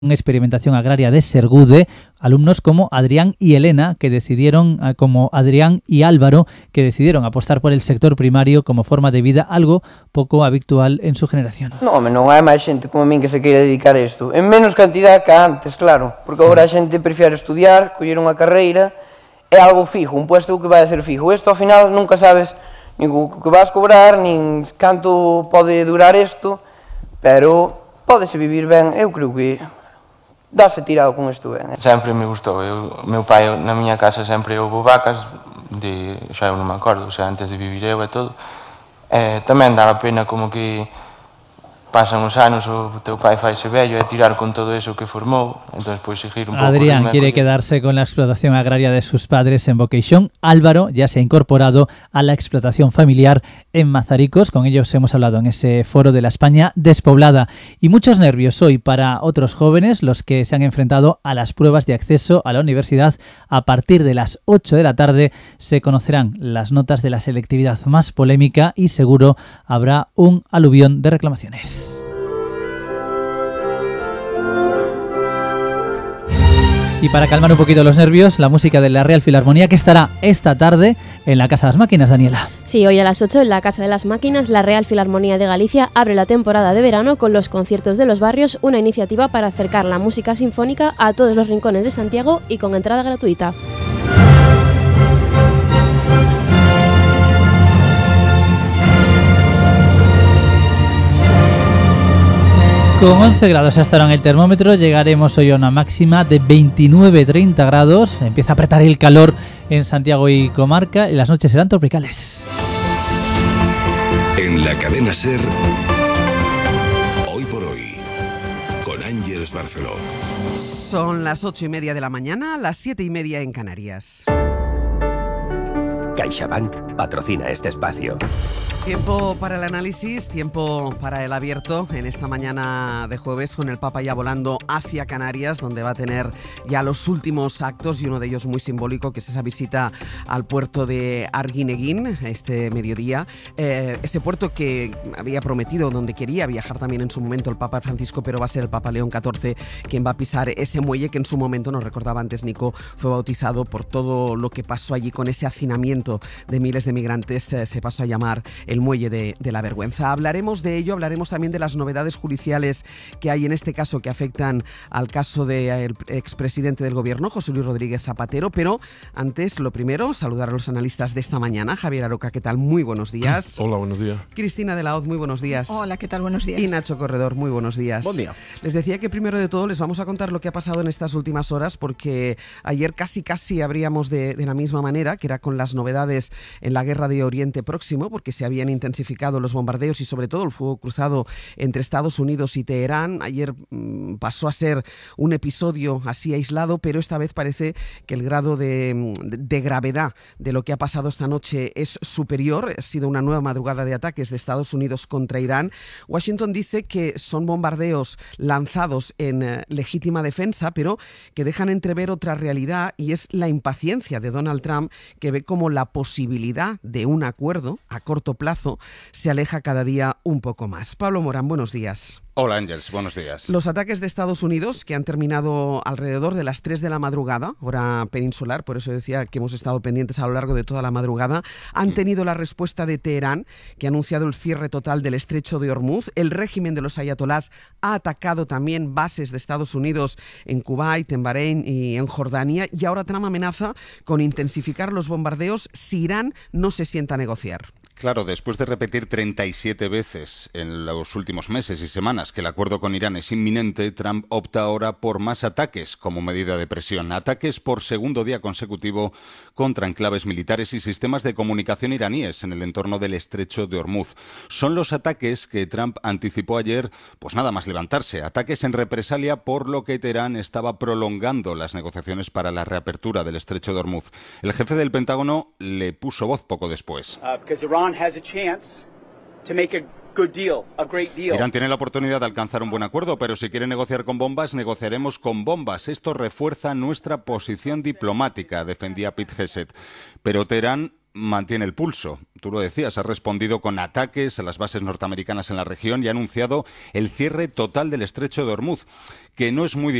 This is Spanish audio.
experimentación agraria de Sergude, alumnos como Adrián y Elena, como Adrián y Álvaro, que decidieron apostar por el sector primario como forma de vida, algo pouco habitual en su generación. Non hai máis xente como a min que se queira dedicar a isto, en menos cantidad que antes, claro, porque agora a xente prefere estudiar, coller unha carreira, é algo fijo, un puesto que vai a ser fijo. Isto ao final nunca sabes nin o que vas cobrar, nin canto pode durar isto, pero pódese vivir ben, eu creo que darse tirado con isto ben. Sempre me gustou, meu pai na miña casa sempre houve vacas, xa eu non me acordo, o sea, antes de vivir eu e todo, tamén daba pena como que pasan os anos, o teu pai faise vello e tirar con todo eso que formou, entón pois seguir un pouco. Adrián quiere quedarse con la explotación agraria de sus padres en Boqueixón. Álvaro ya se ha incorporado a la explotación familiar en Mazaricos. Con ellos hemos hablado en ese foro de la España despoblada. Y muchos nervios hoy para otros jóvenes, los que se han enfrentado a las pruebas de acceso a la universidad. A partir de las 8 de la tarde se conocerán las notas de la selectividad más polémica y seguro habrá un aluvión de reclamaciones. Y para calmar un poquito los nervios, la música de la Real Filarmonía, que estará esta tarde en la Casa de las Máquinas, Daniela. Sí, hoy a las 8 en la Casa de las Máquinas, la Real Filarmonía de Galicia abre la temporada de verano con los conciertos de los barrios, una iniciativa para acercar la música sinfónica a todos los rincones de Santiago y con entrada gratuita. Con 11 grados hasta ahora en el termómetro, llegaremos hoy a una máxima de 29-30 grados. Empieza a apretar el calor en Santiago y comarca y las noches serán tropicales. En la cadena SER, Hoy por Hoy, con Ángeles Barceló. Son las 8:30 de la mañana, las 7:30 en Canarias. CaixaBank patrocina este espacio. Tiempo para el análisis, tiempo para el abierto en esta mañana de jueves con el Papa ya volando hacia Canarias, donde va a tener ya los últimos actos y uno de ellos muy simbólico, que es esa visita al puerto de Arguineguín este mediodía. Ese puerto que había prometido, donde quería viajar también en su momento el Papa Francisco, pero va a ser el Papa León XIV quien va a pisar ese muelle que en su momento, nos recordaba antes Nico, fue bautizado por todo lo que pasó allí con ese hacinamiento de miles de migrantes. Se pasó a llamar el muelle de la vergüenza. Hablaremos de ello, hablaremos también de las novedades judiciales que hay en este caso que afectan al caso del expresidente del gobierno, José Luis Rodríguez Zapatero, pero antes, lo primero, saludar a los analistas de esta mañana. Javier Aroca, ¿qué tal? Muy buenos días. Hola, buenos días. Cristina de la Hoz, muy buenos días. Hola, ¿qué tal? Buenos días. Y Nacho Corredor, muy buenos días. Buen día. Les decía que primero de todo les vamos a contar lo que ha pasado en estas últimas horas, porque ayer casi abríamos de la misma manera, que era con las novedades en la guerra de Oriente Próximo, porque se habían intensificado los bombardeos y sobre todo el fuego cruzado entre Estados Unidos y Teherán. Ayer pasó a ser un episodio así aislado, pero esta vez parece que el grado de gravedad de lo que ha pasado esta noche es superior. Ha sido una nueva madrugada de ataques de Estados Unidos contra Irán. Washington dice que son bombardeos lanzados en legítima defensa, pero que dejan entrever otra realidad, y es la impaciencia de Donald Trump, que ve como la posibilidad de un acuerdo a corto plazo se aleja cada día un poco más. Pablo Morán, buenos días. Hola Ángels, buenos días. Los ataques de Estados Unidos, que han terminado alrededor de las 3 de la madrugada, hora peninsular, por eso decía que hemos estado pendientes a lo largo de toda la madrugada, han tenido la respuesta de Teherán, que ha anunciado el cierre total del estrecho de Hormuz. El régimen de los ayatolás ha atacado también bases de Estados Unidos en Kuwait, en Bahrein y en Jordania, y ahora Trump amenaza con intensificar los bombardeos si Irán no se sienta a negociar. Claro, después de repetir 37 veces en los últimos meses y semanas que el acuerdo con Irán es inminente, Trump opta ahora por más ataques como medida de presión. Ataques por segundo día consecutivo contra enclaves militares y sistemas de comunicación iraníes en el entorno del estrecho de Hormuz. Son los ataques que Trump anticipó ayer, pues nada más levantarse. Ataques en represalia por lo que Teherán estaba prolongando las negociaciones para la reapertura del estrecho de Hormuz. El jefe del Pentágono le puso voz poco después. Irán tiene la oportunidad de alcanzar un buen acuerdo, pero si quiere negociar con bombas, negociaremos con bombas. Esto refuerza nuestra posición diplomática, defendía Pete Hegseth. Pero Teherán mantiene el pulso. Tú lo decías, ha respondido con ataques a las bases norteamericanas en la región y ha anunciado el cierre total del estrecho de Hormuz, que no es muy